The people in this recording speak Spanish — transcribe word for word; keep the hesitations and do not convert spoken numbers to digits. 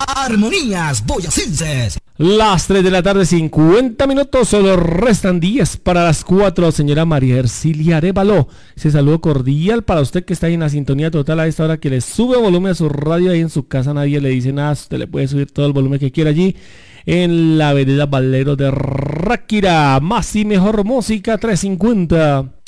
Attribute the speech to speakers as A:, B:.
A: Armonías Boyacenses.
B: Las tres de la tarde, cincuenta minutos, solo restan diez para las cuatro. Señora María Ercilia Arévalo, ese saludo cordial para usted que está ahí en la sintonía total a esta hora, que le sube volumen a su radio ahí en su casa, nadie le dice nada, usted le puede subir todo el volumen que quiera allí en la avenida Valero de Ráquira. Más y mejor música, tres cincuenta.